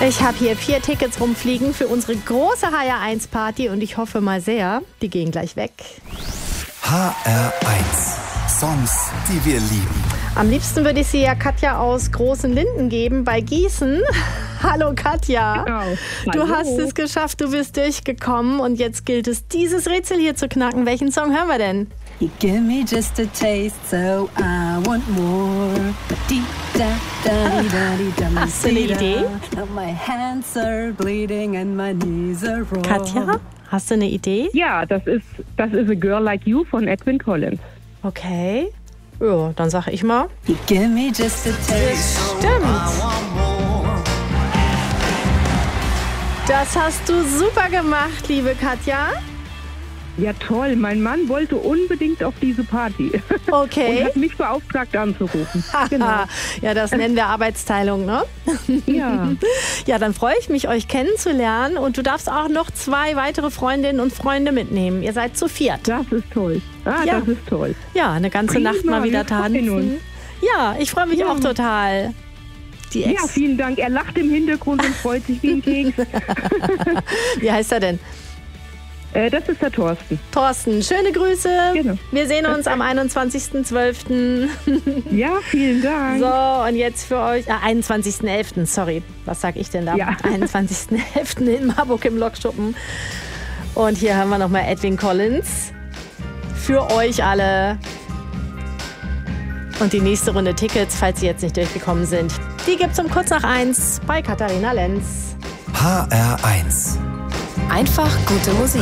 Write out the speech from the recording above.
Ich habe hier 4 Tickets rumfliegen für unsere große HR1-Party und ich hoffe mal sehr, die gehen gleich weg. HR1. Songs, die wir lieben. Am liebsten würde ich sie ja Katja aus Großen Linden geben bei Gießen. Hallo Katja. Genau. Du Hallo. hast es geschafft, du bist durchgekommen und jetzt gilt es, dieses Rätsel hier zu knacken. Welchen Song hören wir denn? You give me just a taste, so I want more. Hast du eine Idee? Now my hands are bleeding and my knees are raw. Katja, hast du eine Idee? Ja, das ist A Girl Like You von Edwin Collins. Okay. Ja, dann sag ich mal. You give me just a taste. Stimmt. Das hast du super gemacht, liebe Katja. Ja, toll. Mein Mann wollte unbedingt auf diese Party. Okay. Und hat mich beauftragt anzurufen. Genau. Ja, das nennen wir Arbeitsteilung, ne? Ja. Ja, dann freue ich mich, euch kennenzulernen. Und du darfst auch noch 2 weitere Freundinnen und Freunde mitnehmen. Ihr seid zu 4. Das ist toll. Ja. Das ist toll. Ja, eine ganze Prima, Nacht mal wieder wir freuen tanzen. uns. Ja, ich freue mich Ja. auch total. Die Ja, vielen Dank. Er lacht im Hintergrund und freut sich wie ein Keks. Wie heißt er denn? Das ist der Thorsten. Thorsten, schöne Grüße. Genau. Wir sehen uns am 21.12. Ja, vielen Dank. So, und jetzt für euch, 21.11., sorry, was sag ich denn da? Ja. 21.11. in Marburg im Lokschuppen. Und hier haben wir nochmal Edwin Collins für euch alle. Und die nächste Runde Tickets, falls Sie jetzt nicht durchgekommen sind, die gibt's um kurz nach 1 bei Katharina Lenz. HR1. Einfach gute Musik.